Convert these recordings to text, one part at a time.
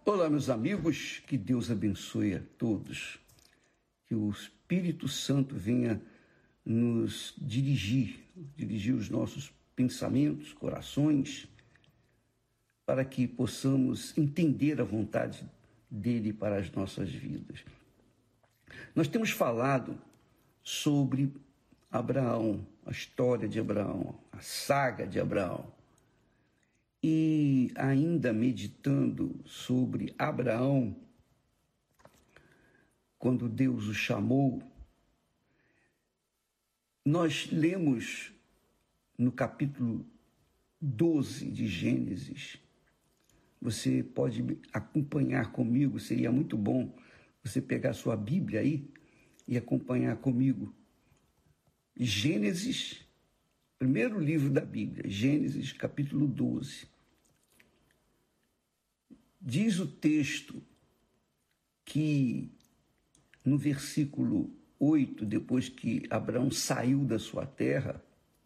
Olá, meus amigos, que Deus abençoe a todos, que o Espírito Santo venha nos dirigir os nossos pensamentos, corações, para que possamos entender a vontade dele para as nossas vidas. Nós temos falado sobre Abraão, a história de Abraão, a saga de Abraão. E ainda meditando sobre Abraão, quando Deus o chamou, nós lemos no capítulo 12 de Gênesis. Você pode acompanhar comigo, seria muito bom você pegar sua Bíblia aí e acompanhar comigo. Gênesis, primeiro livro da Bíblia, Gênesis capítulo 12. Diz o texto que no versículo 8, depois que Abraão saiu da sua terra,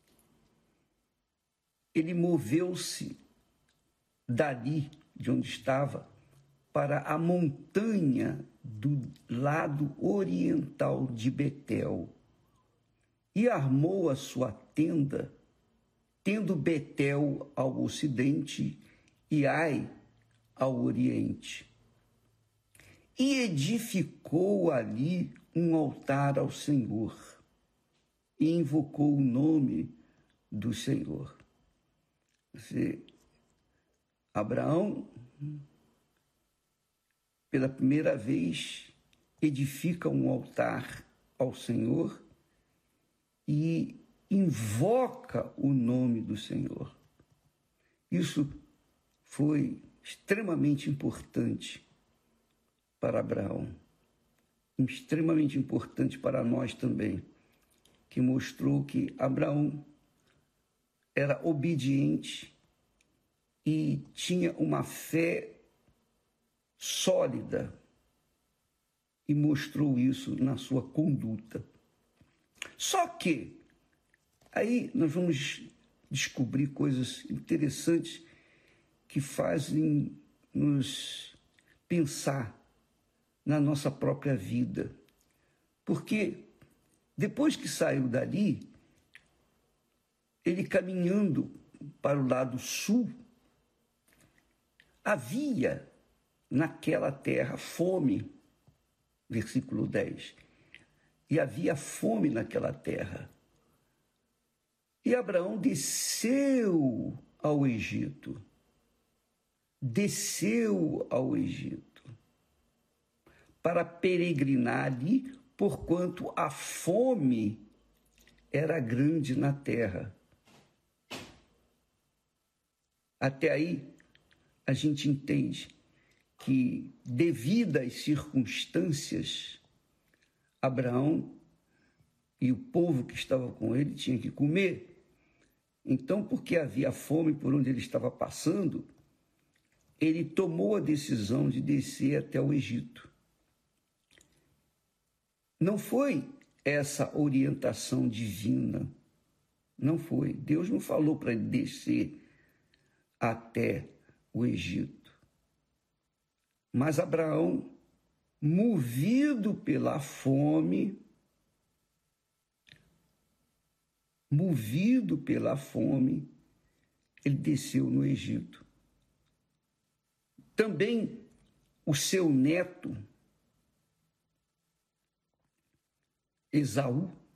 ele moveu-se dali, de onde estava, para a montanha do lado oriental de Betel e armou a sua tenda, tendo Betel ao ocidente e Ai ao oriente. E edificou ali um altar ao Senhor e invocou o nome do Senhor. Abraão, pela primeira vez, edifica um altar ao Senhor e invoca o nome do Senhor. Isso foi extremamente importante para Abraão, extremamente importante para nós também, que mostrou que Abraão era obediente e tinha uma fé sólida e mostrou isso na sua conduta. Só que aí nós vamos descobrir coisas interessantes que fazem nos pensar na nossa própria vida. Porque depois que saiu dali, ele caminhando para o lado sul, havia naquela terra fome, versículo 10, e havia fome naquela terra. E Abraão desceu ao Egito, para peregrinar ali, porquanto a fome era grande na terra. Até aí, a gente entende que, devido às circunstâncias, Abraão e o povo que estava com ele tinham que comer. Então, porque havia fome por onde ele estava passando, ele tomou a decisão de descer até o Egito. Não foi essa orientação divina, não foi. Deus não falou para ele descer até o Egito. Mas Abraão, movido pela fome, ele desceu no Egito. Também o seu neto, Esaú,